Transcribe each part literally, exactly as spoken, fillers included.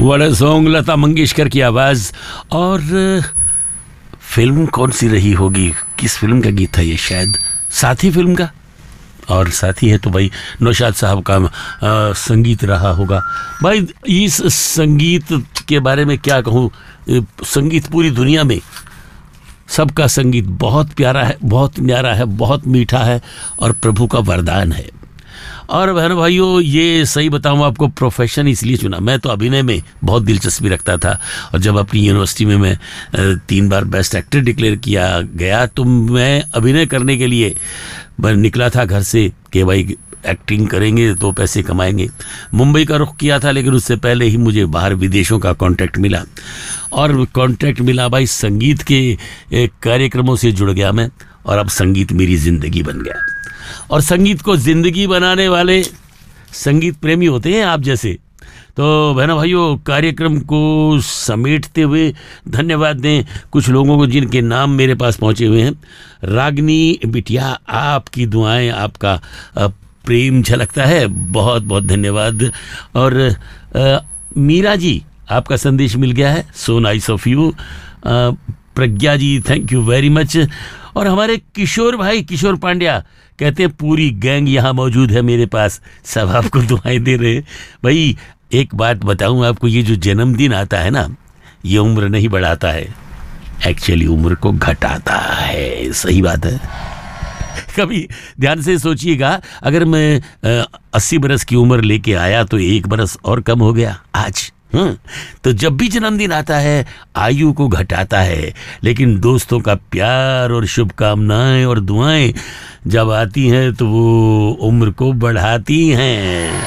What a song, Lata Mangeshkar की आवाज़। और फिल्म कौन सी रही होगी, किस फिल्म का गीत था ये? शायद साथी फिल्म का, और साथी है तो भाई नौशाद साहब का आ, संगीत रहा होगा। भाई इस संगीत के बारे में क्या कहूँ, संगीत पूरी दुनिया में सबका संगीत बहुत प्यारा है, बहुत न्यारा है, बहुत मीठा है और प्रभु का वरदान है। और बहन भाइयों, ये सही बताऊँ आपको, प्रोफेशन इसलिए चुना, मैं तो अभिनय में बहुत दिलचस्पी रखता था। और जब अपनी यूनिवर्सिटी में मैं तीन बार बेस्ट एक्टर डिक्लेयर किया गया तो मैं अभिनय करने के लिए मैं निकला था घर से कि भाई एक्टिंग करेंगे तो पैसे कमाएंगे। मुंबई का रुख किया था, लेकिन उससे पहले ही मुझे बाहर विदेशों का कॉन्ट्रैक्ट मिला। और कॉन्ट्रैक्ट मिला भाई, संगीत के कार्यक्रमों से जुड़ गया मैं, और अब संगीत मेरी ज़िंदगी बन गया। और संगीत को ज़िंदगी बनाने वाले संगीत प्रेमी होते हैं आप जैसे। तो बहनों भाइयों, कार्यक्रम को समेटते हुए धन्यवाद दें कुछ लोगों को जिनके नाम मेरे पास पहुंचे हुए हैं। रागनी बिटिया, आपकी दुआएं, आपका प्रेम झलकता है, बहुत बहुत धन्यवाद। और आ, मीरा जी, आपका संदेश मिल गया है, so nice of you. Pragya ji, thank you very much. और हमारे किशोर भाई, किशोर पांड्या कहते हैं पूरी गैंग यहाँ मौजूद है मेरे पास, सब आपको दुआएं दे रहे हैं। भाई एक बात बताऊं आपको, ये जो जन्मदिन आता है ना, ये उम्र नहीं बढ़ाता है, एक्चुअली उम्र को घटाता है। सही बात है। कभी ध्यान से सोचिएगा, अगर मैं अस्सी बरस की उम्र लेके आया तो एक बरस और कम हो गया आज। हम्म तो जब भी जन्मदिन आता है आयु को घटाता है, लेकिन दोस्तों का प्यार और शुभकामनाएं और दुआएं जब आती हैं तो वो उम्र को बढ़ाती हैं।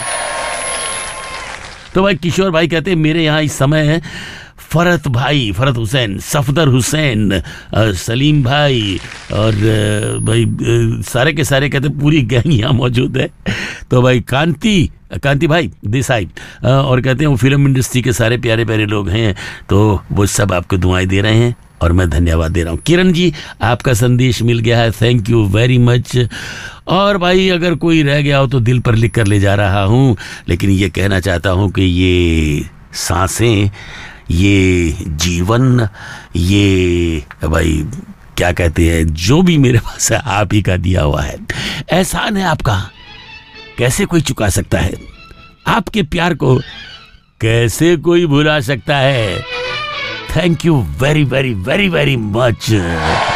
तो भाई किशोर भाई कहते हैं मेरे यहाँ इस समय है फरत भाई, फरत हुसैन, सफदर हुसैन, सलीम भाई और भाई सारे के सारे कहते पूरी गैंग यहाँ मौजूद है। तो भाई कांति कांति भाई देसाई और कहते हैं वो फिल्म इंडस्ट्री के सारे प्यारे प्यारे लोग हैं, तो वो सब आपको दुआएं दे रहे हैं और मैं धन्यवाद दे रहा हूँ। किरण जी, आपका संदेश मिल गया है, थैंक यू वेरी मच। और भाई अगर कोई रह गया हो तो दिल पर लिख कर ले जा रहा हूँ, लेकिन ये कहना चाहता हूँ कि ये सांसें, ये जीवन, ये भाई क्या कहते हैं, जो भी मेरे पास है आप ही का दिया हुआ है, एहसान है आपका, कैसे कोई चुका सकता है? आपके प्यार को कैसे कोई भुला सकता है? Thank you very very very very much.